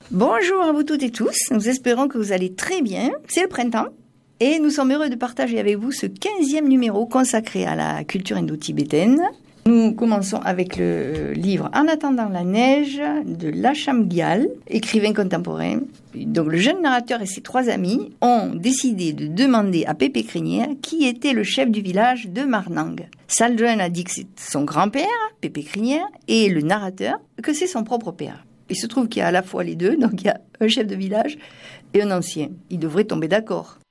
Bonjour à vous toutes et tous, nous espérons que vous allez très bien, c'est le printemps et nous sommes heureux de partager avec vous ce 15e numéro consacré à la culture indo-tibétaine. Nous commençons avec le livre En attendant la neige de Lacham Gyal, écrivain contemporain. Donc le jeune narrateur et ses 3 amis ont décidé de demander à Pépé Crinière qui était le chef du village de Marnang. Saldren a dit que c'est son grand-père, Pépé Crinière, et le narrateur que c'est son propre père. Il se trouve qu'il y a à la fois les deux, donc il y a un chef de village et un ancien. Ils devraient tomber d'accord.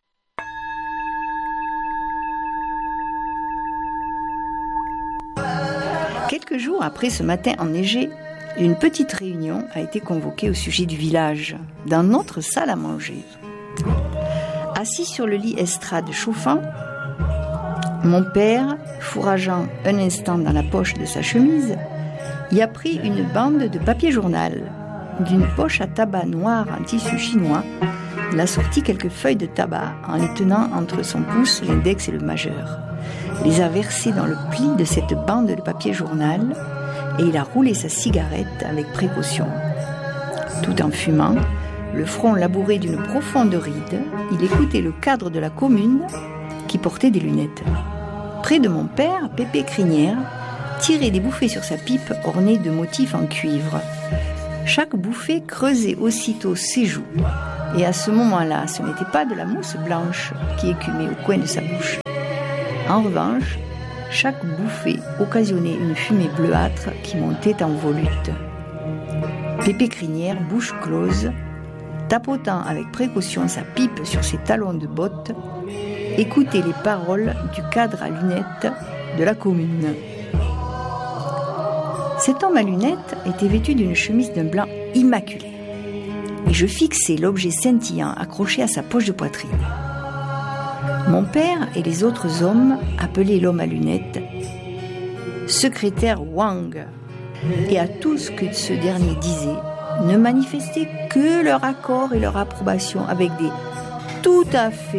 Quelques jours après ce matin enneigé, une petite réunion a été convoquée au sujet du village, dans notre salle à manger. Assis sur le lit estrade chauffant, mon père, fourrageant un instant dans la poche de sa chemise, y a pris une bande de papier journal. D'une poche à tabac noir en tissu chinois, il a sorti quelques feuilles de tabac en les tenant entre son pouce, l'index et le majeur. Il les a versées dans le pli de cette bande de papier journal et il a roulé sa cigarette avec précaution. Tout en fumant, le front labouré d'une profonde ride, il écoutait le cadre de la commune qui portait des lunettes. Près de mon père, Pépé Crinière tirait des bouffées sur sa pipe ornée de motifs en cuivre. Chaque bouffée creusait aussitôt ses joues. Et à ce moment-là, ce n'était pas de la mousse blanche qui écumait au coin de sa bouche. En revanche, chaque bouffée occasionnait une fumée bleuâtre qui montait en volute. Pépé Crinière, bouche close, tapotant avec précaution sa pipe sur ses talons de botte, écoutait les paroles du cadre à lunettes de la commune. Cet homme à lunettes était vêtu d'une chemise d'un blanc immaculé. Et je fixais l'objet scintillant accroché à sa poche de poitrine. Mon père et les autres hommes appelaient l'homme à lunettes secrétaire Wang. Et à tout ce que ce dernier disait, ne manifestaient que leur accord et leur approbation avec des « tout à fait »,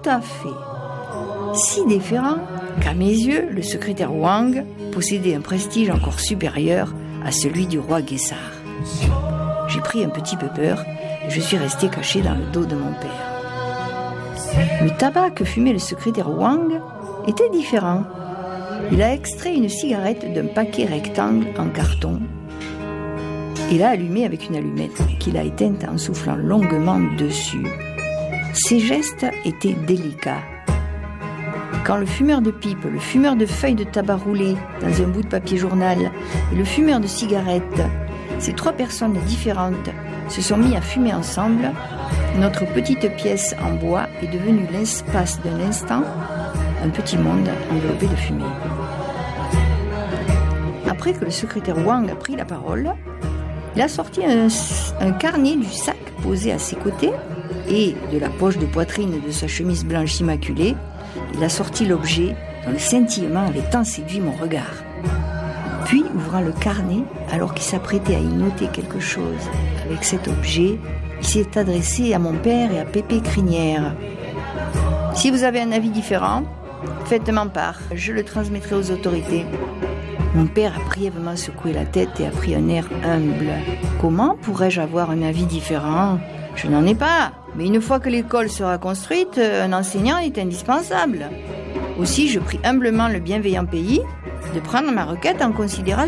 si déférents qu'à mes yeux, le secrétaire Wang possédait un prestige encore supérieur à celui du roi Guessar. J'ai pris un petit peu peur et je suis resté caché dans le dos de mon père. Le tabac que fumait le secrétaire Wang était différent. Il a extrait une cigarette d'un paquet rectangle en carton et l'a allumée avec une allumette qu'il a éteinte en soufflant longuement dessus. Ses gestes étaient délicats. Quand le fumeur de pipe, le fumeur de feuilles de tabac roulées dans un bout de papier journal et le fumeur de cigarettes, ces 3 personnes différentes se sont mis à fumer ensemble, notre petite pièce en bois est devenue l'espace d'un instant un petit monde enveloppé de fumée. Après que le secrétaire Wang a pris la parole, il a sorti un carnet du sac posé à ses côtés et de la poche de poitrine de sa chemise blanche immaculée, il a sorti l'objet dont le scintillement avait tant séduit mon regard. Puis, ouvrant le carnet, alors qu'il s'apprêtait à y noter quelque chose avec cet objet, il s'est adressé à mon père et à Pépé Crinière. « Si vous avez un avis différent, faites-m'en part, je le transmettrai aux autorités. » Mon père a brièvement secoué la tête et a pris un air humble. « Comment pourrais-je avoir un avis différent ? Je n'en ai pas. Mais une fois que l'école sera construite, un enseignant est indispensable. Aussi, je prie humblement le bienveillant pays de prendre ma requête en considération. »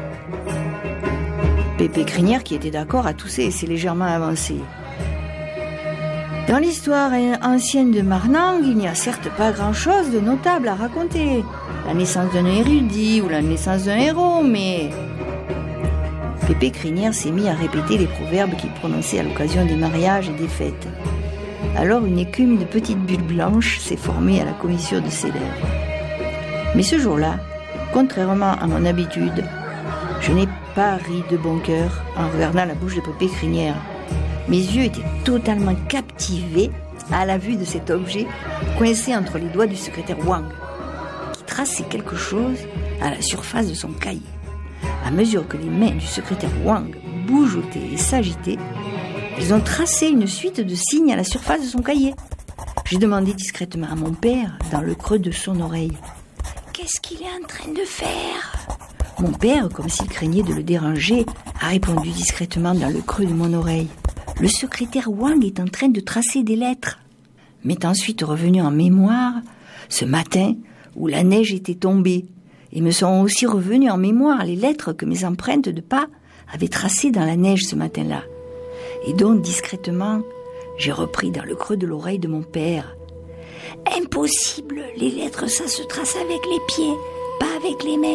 Pépé Crinière, qui était d'accord, a toussé et s'est légèrement avancé. Dans l'histoire ancienne de Marnang, il n'y a certes pas grand-chose de notable à raconter. La naissance d'un érudit ou la naissance d'un héros, mais... Pépé Crinière s'est mis à répéter les proverbes qu'il prononçait à l'occasion des mariages et des fêtes. Alors une écume de petites bulles blanches s'est formée à la commissure de ses lèvres. Mais ce jour-là, contrairement à mon habitude, je n'ai pas ri de bon cœur en regardant la bouche de Pépé Crinière. Mes yeux étaient totalement captivés à la vue de cet objet coincé entre les doigts du secrétaire Wang, qui traçait quelque chose à la surface de son cahier. À mesure que les mains du secrétaire Wang bougeotaient et s'agitaient, ils ont tracé une suite de signes à la surface de son cahier. J'ai demandé discrètement à mon père, dans le creux de son oreille, « Qu'est-ce qu'il est en train de faire ?» Mon père, comme s'il craignait de le déranger, a répondu discrètement dans le creux de mon oreille. Le secrétaire Wang est en train de tracer des lettres. M'est ensuite revenu en mémoire ce matin où la neige était tombée, et me sont aussi revenues en mémoire les lettres que mes empreintes de pas avaient tracées dans la neige ce matin-là. Et donc, discrètement, j'ai repris dans le creux de l'oreille de mon père. « Impossible, les lettres, ça se trace avec les pieds, pas avec les mains. »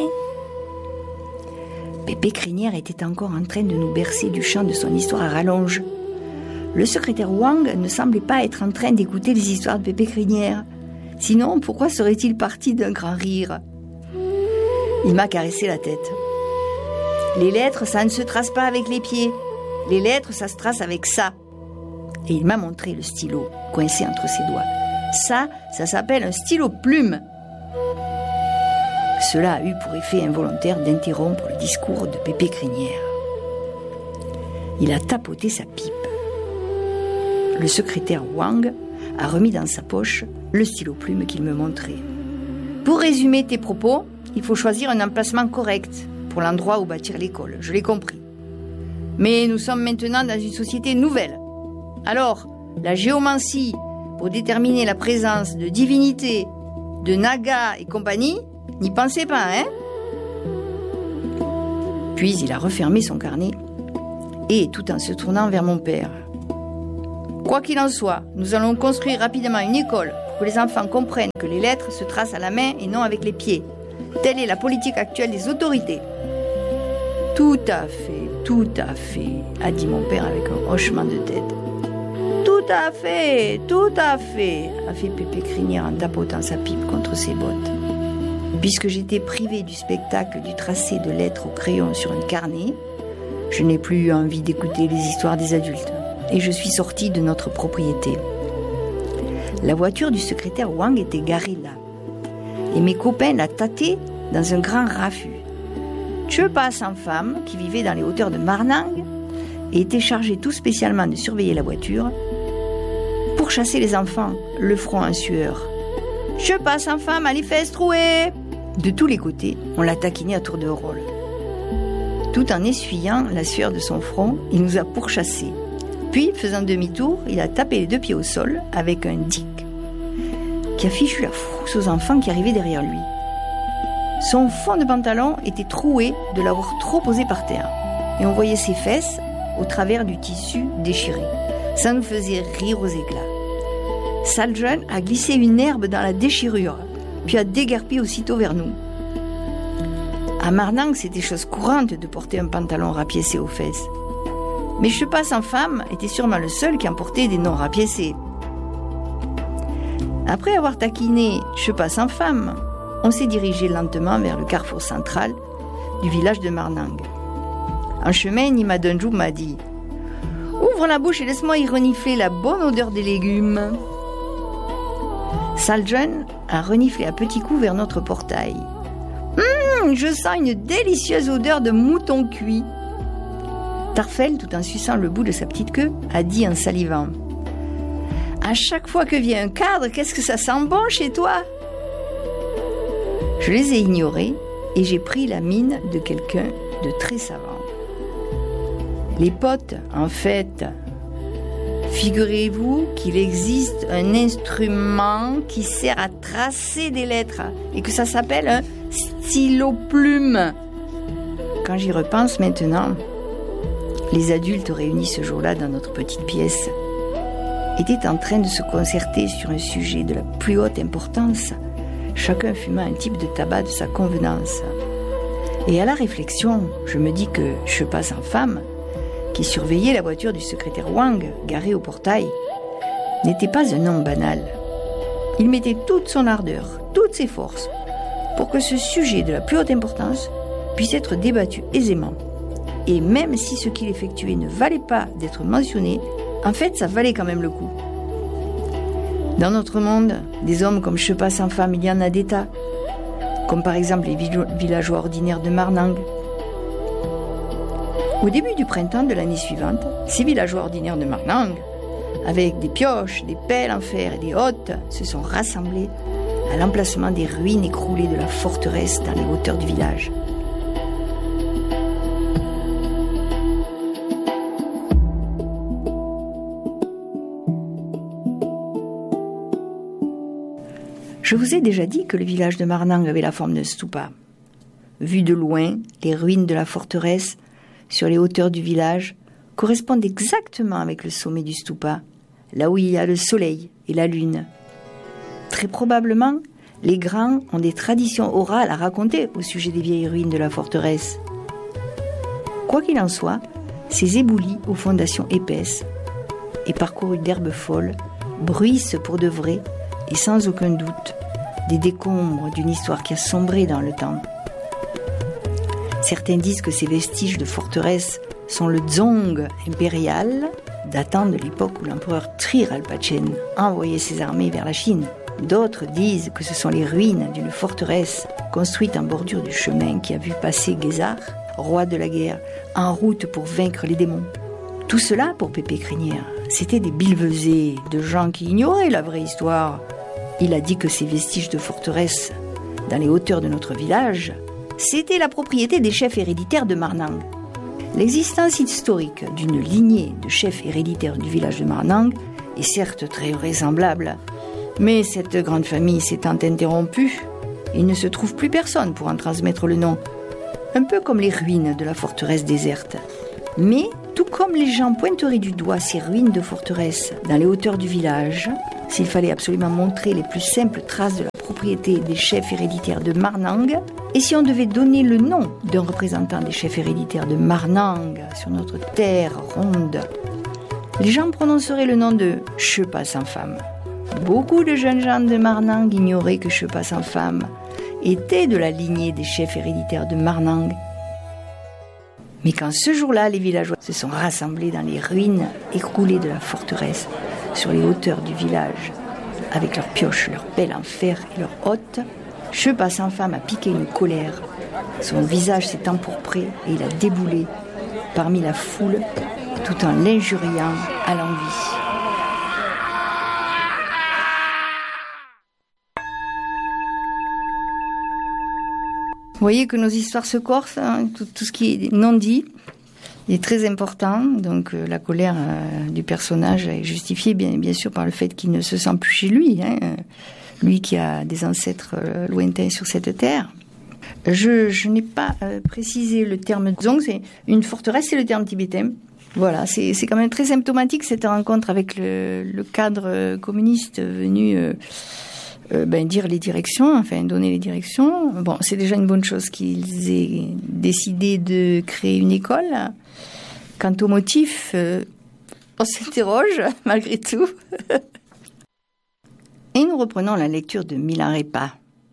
Pépé Crinière était encore en train de nous bercer du chant de son histoire à rallonge. Le secrétaire Wang ne semblait pas être en train d'écouter les histoires de Pépé Crinière. Sinon, pourquoi serait-il parti d'un grand rire ? Il m'a caressé la tête. « Les lettres, ça ne se trace pas avec les pieds. Les lettres, ça se trace avec ça. » Et il m'a montré le stylo, coincé entre ses doigts. Ça s'appelle un stylo plume. Cela a eu pour effet involontaire d'interrompre le discours de Pépé Crinière. Il a tapoté sa pipe. Le secrétaire Wang a remis dans sa poche le stylo plume qu'il me montrait. Pour résumer tes propos, il faut choisir un emplacement correct pour l'endroit où bâtir l'école, je l'ai compris. Mais nous sommes maintenant dans une société nouvelle. Alors, la géomancie, pour déterminer la présence de divinités, de nagas et compagnie, n'y pensez pas, hein ? Puis il a refermé son carnet et, tout en se tournant vers mon père, « Quoi qu'il en soit, nous allons construire rapidement une école pour que les enfants comprennent que les lettres se tracent à la main et non avec les pieds. Telle est la politique actuelle des autorités. » « Tout à fait, a dit mon père avec un hochement de tête. « Tout à fait, a fait Pépé Crinière en tapotant sa pipe contre ses bottes. Puisque j'étais privé du spectacle du tracé de lettres au crayon sur un carnet, je n'ai plus eu envie d'écouter les histoires des adultes et je suis sortie de notre propriété. La voiture du secrétaire Wang était garée là et mes copains la tâtaient dans un grand raffut. Chepa sans femme, qui vivait dans les hauteurs de Marnang, et était chargé tout spécialement de surveiller la voiture pour chasser les enfants, le front en sueur. « Chepa sans femme, à les fesses trouées !» De tous les côtés, on l'a taquiné à tour de rôle. Tout en essuyant la sueur de son front, il nous a pourchassés. Puis, faisant demi-tour, il a tapé les deux pieds au sol avec un dick qui a fichu la frousse aux enfants qui arrivaient derrière lui. Son fond de pantalon était troué de l'avoir trop posé par terre, et on voyait ses fesses au travers du tissu déchiré. Ça nous faisait rire aux éclats. Saljean a glissé une herbe dans la déchirure, puis a déguerpi aussitôt vers nous. À Marnang, c'était chose courante de porter un pantalon rapiécé aux fesses. Mais Chepa sans femme était sûrement le seul qui en portait des non rapiécés. Après avoir taquiné Chepa sans femme, on s'est dirigé lentement vers le carrefour central du village de Marnang. En chemin, Nima Dunjou m'a dit « Ouvre la bouche et laisse-moi y renifler la bonne odeur des légumes. » Saljean a reniflé à petits coups vers notre portail. « Je sens une délicieuse odeur de mouton cuit. » Tarfel, tout en suçant le bout de sa petite queue, a dit en salivant « À chaque fois que vient un cadre, qu'est-ce que ça sent bon chez toi ?» Je les ai ignorés et j'ai pris la mine de quelqu'un de très savant. Les potes, en fait, figurez-vous qu'il existe un instrument qui sert à tracer des lettres et que ça s'appelle un stylo-plume. Quand j'y repense maintenant, les adultes réunis ce jour-là dans notre petite pièce étaient en train de se concerter sur un sujet de la plus haute importance, chacun fumant un type de tabac de sa convenance. Et à la réflexion, je me dis que Chepa sans femme, qui surveillait la voiture du secrétaire Wang, garée au portail, n'était pas un homme banal. Il mettait toute son ardeur, toutes ses forces, pour que ce sujet de la plus haute importance puisse être débattu aisément. Et même si ce qu'il effectuait ne valait pas d'être mentionné, en fait, ça valait quand même le coup. Dans notre monde, des hommes comme Chepa sans femme, il y en a des tas, comme par exemple les villageois ordinaires de Marnang. Au début du printemps de l'année suivante, ces villageois ordinaires de Marnang, avec des pioches, des pelles en fer et des hottes, se sont rassemblés à l'emplacement des ruines écroulées de la forteresse dans les hauteurs du village. Je vous ai déjà dit que le village de Marnang avait la forme d'un stupa. Vu de loin, les ruines de la forteresse, sur les hauteurs du village, correspondent exactement avec le sommet du stupa, là où il y a le soleil et la lune. Très probablement, les grands ont des traditions orales à raconter au sujet des vieilles ruines de la forteresse. Quoi qu'il en soit, ces éboulis aux fondations épaisses et parcourus d'herbes folles bruissent pour de vrai et sans aucun doute des décombres d'une histoire qui a sombré dans le temps. Certains disent que ces vestiges de forteresse sont le dzong impérial datant de l'époque où l'empereur Tri Rinpochen envoyait ses armées vers la Chine. D'autres disent que ce sont les ruines d'une forteresse construite en bordure du chemin qui a vu passer Guézar, roi de la guerre, en route pour vaincre les démons. Tout cela, pour Pépé Crinière, c'était des billevesées de gens qui ignoraient la vraie histoire. Il a dit que ces vestiges de forteresse, dans les hauteurs de notre village, c'était la propriété des chefs héréditaires de Marnang. L'existence historique d'une lignée de chefs héréditaires du village de Marnang est certes très vraisemblable, mais cette grande famille s'étant interrompue, il ne se trouve plus personne pour en transmettre le nom, un peu comme les ruines de la forteresse déserte. Mais, tout comme les gens pointeraient du doigt ces ruines de forteresse dans les hauteurs du village, s'il fallait absolument montrer les plus simples traces de la propriété des chefs héréditaires de Marnang, et si on devait donner le nom d'un représentant des chefs héréditaires de Marnang sur notre terre ronde, les gens prononceraient le nom de Shepa sans femme. Beaucoup de jeunes gens de Marnang ignoraient que Shepa sans femme était de la lignée des chefs héréditaires de Marnang. Mais quand ce jour-là, les villageois se sont rassemblés dans les ruines écroulées de la forteresse, sur les hauteurs du village, avec leurs pioches, leurs pelles en fer et leurs hottes, Shepa sans femme a piqué une colère. Son visage s'est empourpré et il a déboulé parmi la foule tout en l'injuriant à l'envi. Vous voyez que nos histoires se corsent, hein, tout ce qui est non dit est très important. Donc la colère du personnage est justifiée bien sûr par le fait qu'il ne se sent plus chez lui, hein, lui qui a des ancêtres lointains sur cette terre. Je n'ai pas précisé le terme dzong, c'est une forteresse, c'est le terme tibétain. Voilà, c'est quand même très symptomatique cette rencontre avec le cadre communiste venu dire les directions, enfin donner les directions. Bon, c'est déjà une bonne chose qu'ils aient décidé de créer une école. Quant au motif, on s'interroge malgré tout. Et nous reprenons la lecture de Milarepa.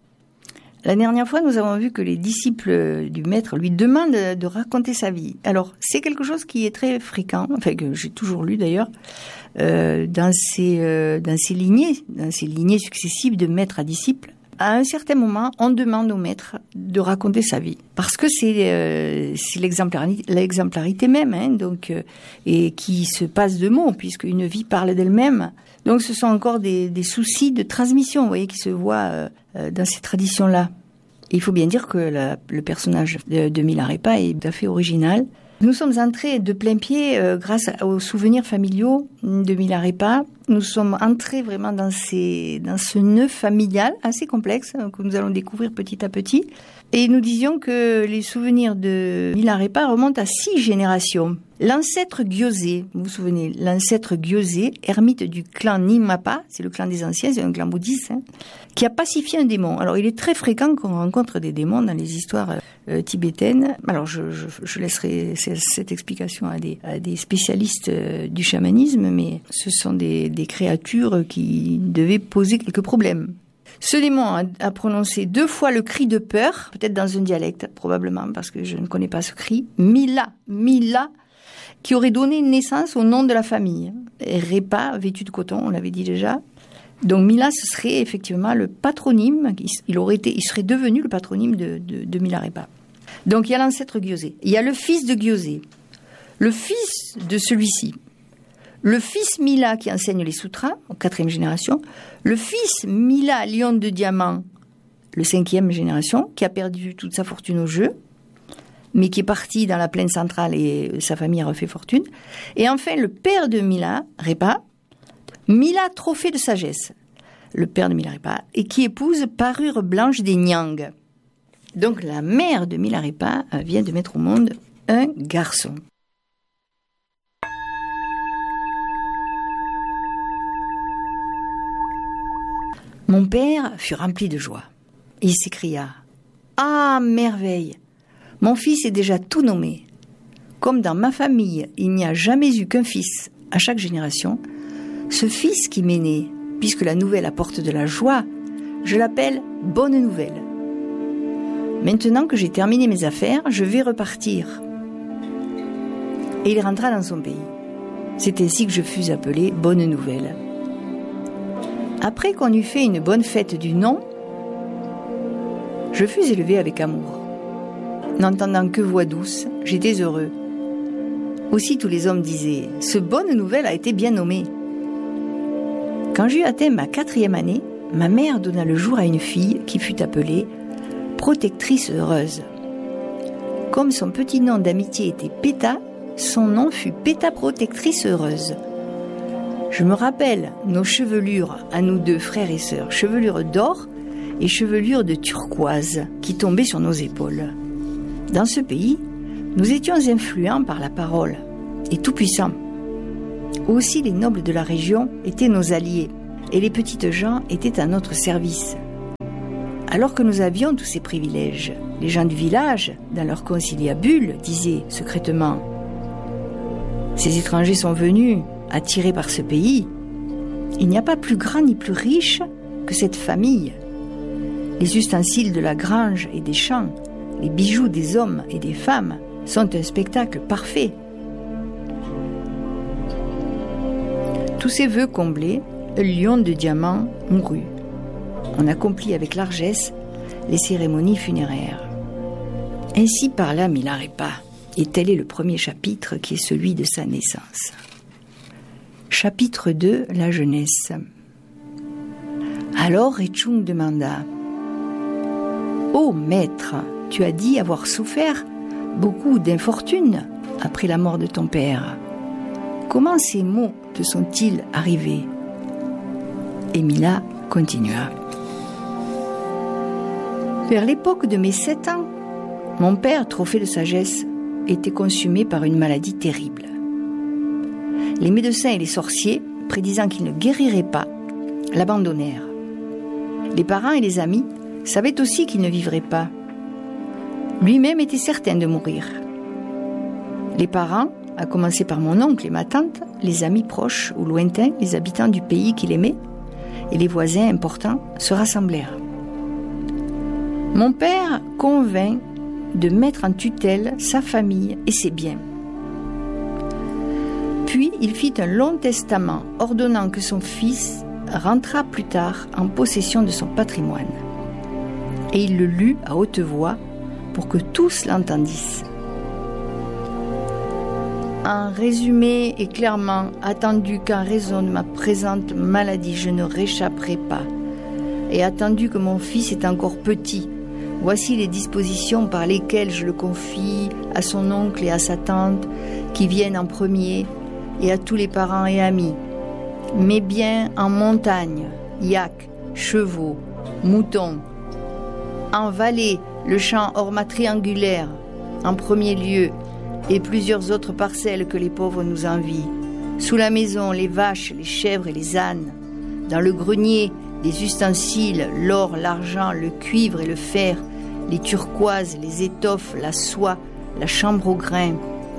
La dernière fois, nous avons vu que les disciples du maître lui demandent de raconter sa vie. Alors, c'est quelque chose qui est très fréquent, enfin que j'ai toujours lu d'ailleurs, dans ces lignées successives de maître à disciple. À un certain moment, on demande au maître de raconter sa vie, parce que c'est l'exemplarité même, hein, donc et qui se passe de mots, puisque une vie parle d'elle-même. Donc, ce sont encore des soucis de transmission, vous voyez, qui se voient dans ces traditions-là. Et il faut bien dire que le personnage de Milarepa est tout à fait original. Nous sommes entrés de plein pied grâce aux souvenirs familiaux de Milarepa. Nous sommes entrés vraiment dans ce nœud familial assez complexe que nous allons découvrir petit à petit. Et nous disions que les souvenirs de Milarepa remontent à 6 générations. L'ancêtre Gyosé, vous vous souvenez, l'ancêtre Gyosé, ermite du clan Nimapa, c'est le clan des anciens, c'est un clan bouddhiste, hein, qui a pacifié un démon. Alors il est très fréquent qu'on rencontre des démons dans les histoires tibétaines. Alors je laisserai cette explication à des spécialistes du chamanisme, mais ce sont des créatures qui devaient poser quelques problèmes. Ce démon a prononcé 2 fois le cri de peur, peut-être dans un dialecte, probablement, parce que je ne connais pas ce cri. Mila, qui aurait donné naissance au nom de la famille. Repa, vêtu de coton, on l'avait dit déjà. Donc Mila, ce serait effectivement le patronyme, il serait devenu le patronyme de Milarepa. Donc il y a l'ancêtre Gyosé, il y a le fils de Gyosé, le fils de celui-ci, le fils Mila qui enseigne les sutras, en 4e génération, le fils Mila, lion de diamant, le 5e génération, qui a perdu toute sa fortune au jeu, mais qui est parti dans la plaine centrale et sa famille a refait fortune. Et enfin, le père de Mila, Repa, Mila, trophée de sagesse. le père de Milarepa, et qui épouse Parure Blanche des Nyang. Donc la mère de Milarepa vient de mettre au monde un garçon. Mon père fut rempli de joie. Il s'écria « Ah, merveille! Mon fils est déjà tout nommé. Comme dans ma famille, il n'y a jamais eu qu'un fils à chaque génération, ce fils qui m'est né, puisque la nouvelle apporte de la joie, je l'appelle Bonne Nouvelle. Maintenant que j'ai terminé mes affaires, je vais repartir. » Et il rentra dans son pays. C'est ainsi que je fus appelée Bonne Nouvelle. Après qu'on eut fait une bonne fête du nom, je fus élevé avec amour. N'entendant que voix douce, j'étais heureux. Aussi tous les hommes disaient « Ce Bonne Nouvelle a été bien nommé ». Quand j'eus atteint ma 4e année, ma mère donna le jour à une fille qui fut appelée Protectrice Heureuse. Comme son petit nom d'amitié était Péta, son nom fut Péta Protectrice Heureuse. Je me rappelle nos chevelures, à nous deux frères et sœurs, chevelures d'or et chevelures de turquoise qui tombaient sur nos épaules. Dans ce pays, nous étions influents par la parole et tout-puissants. Aussi les nobles de la région étaient nos alliés et les petites gens étaient à notre service. Alors que nous avions tous ces privilèges, les gens du village, dans leur conciliabule, disaient secrètement « Ces étrangers sont venus, attirés par ce pays. Il n'y a pas plus grand ni plus riche que cette famille. Les ustensiles de la grange et des champs, les bijoux des hommes et des femmes sont un spectacle parfait. » Tous ces vœux comblés, un lion de diamant mourut. On accomplit avec largesse les cérémonies funéraires. Ainsi parla Milarepa, et tel est le premier chapitre qui est celui de sa naissance. Chapitre 2, la jeunesse. Alors Rechung demanda « Ô maître, tu as dit avoir souffert beaucoup d'infortune après la mort de ton père. Comment ces mots te sont-ils arrivés ?» Et Mila continua. Vers l'époque de mes 7 ans, mon père, trop fait de sagesse, était consumé par une maladie terrible. Les médecins et les sorciers, prédisant qu'il ne guérirait pas, l'abandonnèrent. Les parents et les amis savaient aussi qu'il ne vivrait pas. Lui-même était certain de mourir. Les parents, à commencer par mon oncle et ma tante, les amis proches ou lointains, les habitants du pays qu'il aimait, et les voisins importants se rassemblèrent. Mon père convint de mettre en tutelle sa famille et ses biens. Puis il fit un long testament ordonnant que son fils rentrât plus tard en possession de son patrimoine. Et il le lut à haute voix pour que tous l'entendissent. En résumé et clairement, attendu qu'en raison de ma présente maladie je ne réchapperai pas, et attendu que mon fils est encore petit, voici les dispositions par lesquelles je le confie à son oncle et à sa tante qui viennent en premier et à tous les parents et amis. Mes biens en montagne, yaks, chevaux, moutons. En vallée, le champ orma triangulaire, en premier lieu, et plusieurs autres parcelles que les pauvres nous envient. Sous la maison, les vaches, les chèvres et les ânes. Dans le grenier, les ustensiles, l'or, l'argent, le cuivre et le fer, les turquoises, les étoffes, la soie, la chambre au grain.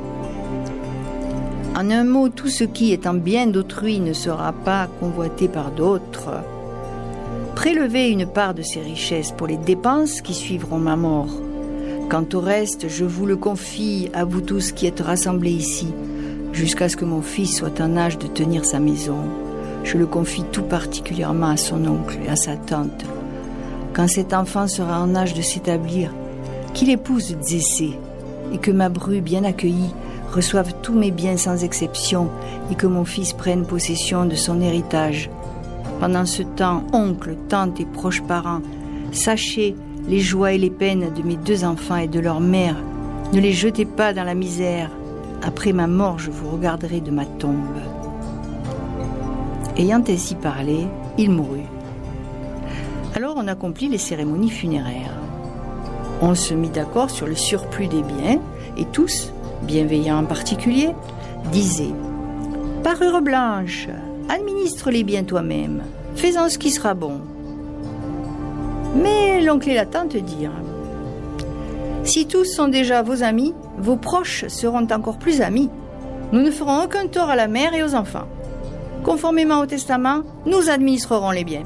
En un mot, tout ce qui, étant bien d'autrui, ne sera pas convoité par d'autres. Prélevez une part de ces richesses pour les dépenses qui suivront ma mort. Quant au reste, je vous le confie à vous tous qui êtes rassemblés ici, jusqu'à ce que mon fils soit en âge de tenir sa maison. Je le confie tout particulièrement à son oncle et à sa tante. Quand cet enfant sera en âge de s'établir, qu'il épouse Dzessé, et que ma bru bien accueillie reçoive tous mes biens sans exception, et que mon fils prenne possession de son héritage. Pendant ce temps, oncle, tante et proches parents, sachez les joies et les peines de mes 2 enfants et de leur mère. Ne les jetez pas dans la misère. Après ma mort, je vous regarderai de ma tombe. » Ayant ainsi parlé, il mourut. Alors on accomplit les cérémonies funéraires. On se mit d'accord sur le surplus des biens et tous, bienveillants en particulier, disaient « Parure blanche, administre les biens toi-même, fais-en ce qui sera bon. » Mais l'oncle et la tante dirent « Si tous sont déjà vos amis, vos proches seront encore plus amis. Nous ne ferons aucun tort à la mère et aux enfants. Conformément au testament, nous administrerons les biens. »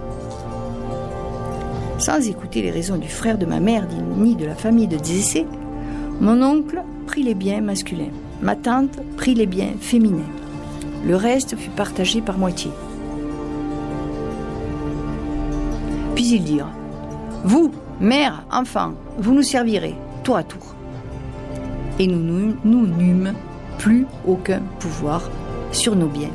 Sans écouter les raisons du frère de ma mère ni de la famille de Dzessé, mon oncle prit les biens masculins, ma tante prit les biens féminins. Le reste fut partagé par moitié. Puis ils dirent « Vous, mère, enfant, vous nous servirez, tour à tour. » Et nous n'eûmes plus aucun pouvoir sur nos biens.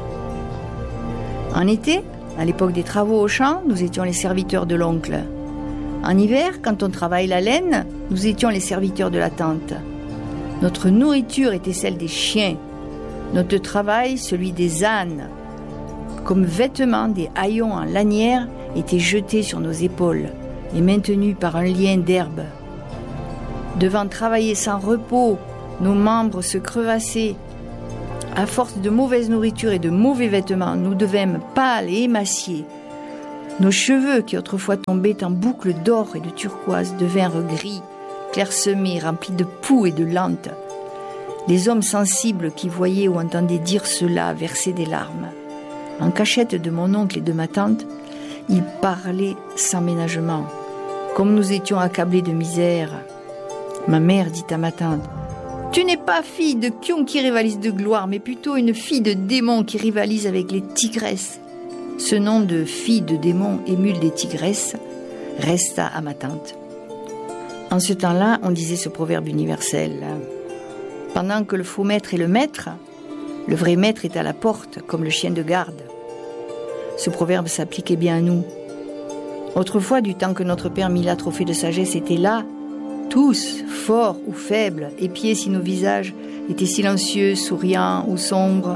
En été, à l'époque des travaux au champ, nous étions les serviteurs de l'oncle. En hiver, quand on travaille la laine, nous étions les serviteurs de la tante. Notre nourriture était celle des chiens, notre travail celui des ânes. Comme vêtements, des haillons en lanière étaient jetés sur nos épaules et maintenus par un lien d'herbe. Devant travailler sans repos, nos membres se crevassaient. À force de mauvaise nourriture et de mauvais vêtements, nous devînmes pâles et émaciés. Nos cheveux, qui autrefois tombaient en boucles d'or et de turquoise, devinrent gris, clairsemés, remplis de poux et de lentes. Les hommes sensibles qui voyaient ou entendaient dire cela versaient des larmes. En cachette de mon oncle et de ma tante, ils parlaient sans ménagement. Comme nous étions accablés de misère, ma mère dit à ma tante « Tu n'es pas fille de Kion qui rivalise de gloire, mais plutôt une fille de démon qui rivalise avec les tigresses. » Ce nom de fille de démon émule des tigresses resta à ma tante. En ce temps-là, on disait ce proverbe universel. Pendant que le faux maître est le maître, le vrai maître est à la porte, comme le chien de garde. Ce proverbe s'appliquait bien à nous. Autrefois, du temps que notre père Mila Trophée de sagesse était là, tous, forts ou faibles, épiés si nos visages étaient silencieux, souriants ou sombres.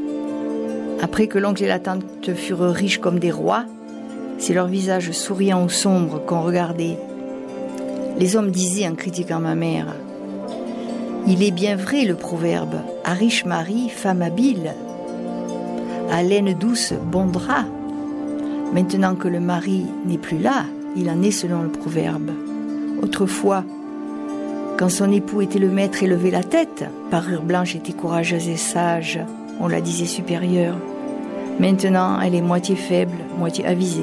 Après que l'oncle et la tante furent riches comme des rois, c'est leurs visages souriants ou sombres qu'on regardait. Les hommes disaient en critiquant ma mère « Il est bien vrai le proverbe, à riche mari, femme habile, à laine douce, bon drap. Maintenant que le mari n'est plus là, il en est selon le proverbe. Autrefois, quand son époux était le maître et levait la tête, parure blanche était courageuse et sage, on la disait supérieure. Maintenant, elle est moitié faible, moitié avisée.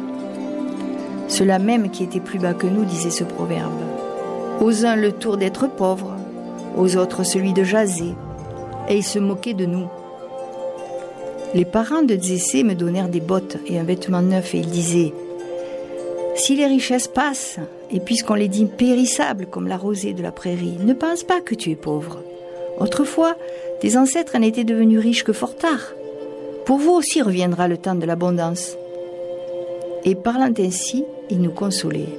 Ceux-là même qui étaient plus bas que nous disaient ce proverbe. Aux uns le tour d'être pauvre, aux autres celui de jaser, et ils se moquaient de nous. Les parents de Dzessé me donnèrent des bottes et un vêtement neuf et ils disaient « Si les richesses passent, et puisqu'on les dit périssables comme la rosée de la prairie, ne pense pas que tu es pauvre. Autrefois, tes ancêtres en étaient devenus riches que fort tard. Pour vous aussi reviendra le temps de l'abondance. » Et parlant ainsi, ils nous consolaient.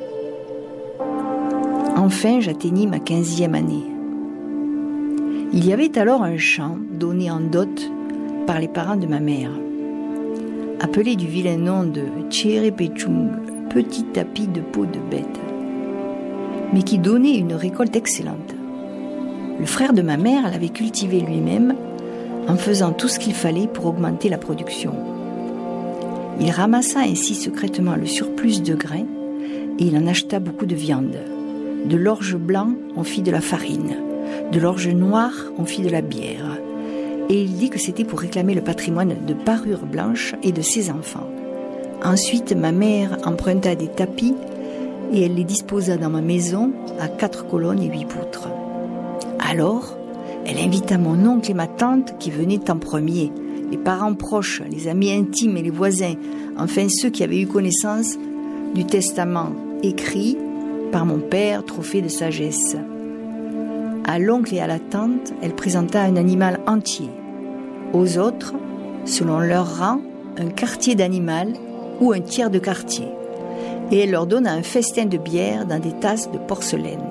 Enfin, j'atteignis ma 15e année. Il y avait alors un champ donné en dot par les parents de ma mère, appelé du vilain nom de Tcherepechung, petit tapis de peau de bête, mais qui donnait une récolte excellente. Le frère de ma mère l'avait cultivé lui-même en faisant tout ce qu'il fallait pour augmenter la production. Il ramassa ainsi secrètement le surplus de grains et il en acheta beaucoup de viande. De l'orge blanc, on fit de la farine. De l'orge noir, on fit de la bière. Et il dit que c'était pour réclamer le patrimoine de Parure Blanche et de ses enfants. Ensuite, ma mère emprunta des tapis et elle les disposa dans ma maison à 4 colonnes et 8 poutres. Alors, elle invita mon oncle et ma tante qui venaient en premier, les parents proches, les amis intimes et les voisins, enfin ceux qui avaient eu connaissance du testament écrit par mon père, trophée de sagesse. À l'oncle et à la tante, elle présenta un animal entier. Aux autres, selon leur rang, un quartier d'animal ou un tiers de quartier. Et elle leur donna un festin de bière dans des tasses de porcelaine.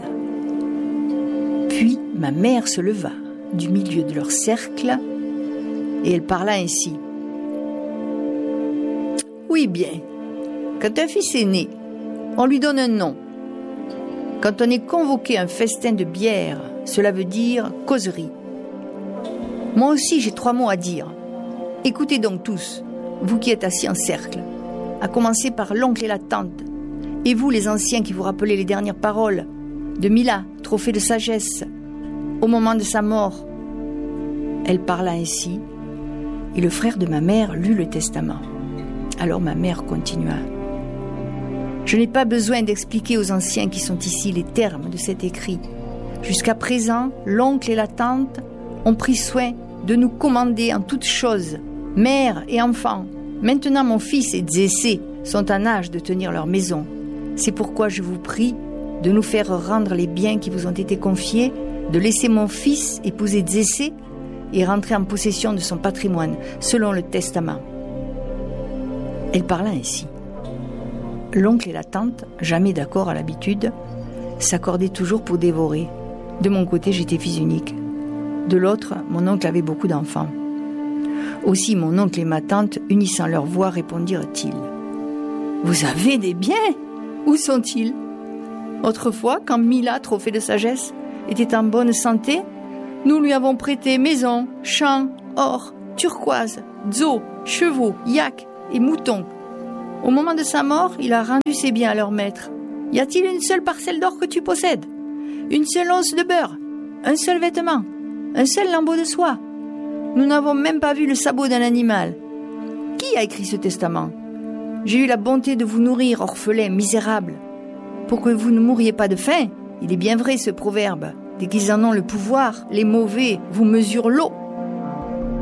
Puis ma mère se leva du milieu de leur cercle et elle parla ainsi. « Oui bien, Quand un fils est né, on lui donne un nom. Quand on est convoqué à un festin de bière, cela veut dire causerie. Moi aussi, j'ai 3 mots à dire. Écoutez donc tous, vous qui êtes assis en cercle, à commencer par l'oncle et la tante, et vous les anciens qui vous rappelez les dernières paroles de Mila, trophée de sagesse, au moment de sa mort. Elle parla ainsi, et le frère de ma mère lut le testament. Alors ma mère continua. Je n'ai pas besoin d'expliquer aux anciens qui sont ici les termes de cet écrit. Jusqu'à présent, l'oncle et la tante ont pris soin de nous commander en toutes choses, mère et enfants. Maintenant, mon fils et Dzessé sont en âge de tenir leur maison. C'est pourquoi je vous prie de nous faire rendre les biens qui vous ont été confiés, de laisser mon fils épouser Dzessé et rentrer en possession de son patrimoine, selon le testament. Elle parla ainsi. L'oncle et la tante, jamais d'accord à l'habitude, s'accordaient toujours pour dévorer. De mon côté, j'étais fils unique. De l'autre, mon oncle avait beaucoup d'enfants. Aussi, mon oncle et ma tante, unissant leurs voix, répondirent-ils. « Vous avez des biens ? Où sont-ils ? Autrefois, quand Mila, trophée de sagesse, était en bonne santé, nous lui avons prêté maison, champs, or, turquoise, dzo, chevaux, yak et moutons. Au moment de sa mort, il a rendu ses biens à leur maître. Y a-t-il une seule parcelle d'or que tu possèdes ? Une seule once de beurre ? Un seul vêtement ? Un seul lambeau de soie ? Nous n'avons même pas vu le sabot d'un animal. Qui a écrit ce testament ? J'ai eu la bonté de vous nourrir, orphelins, misérables. Pour que vous ne mouriez pas de faim, il est bien vrai ce proverbe. Dès qu'ils en ont le pouvoir, les mauvais vous mesurent l'eau.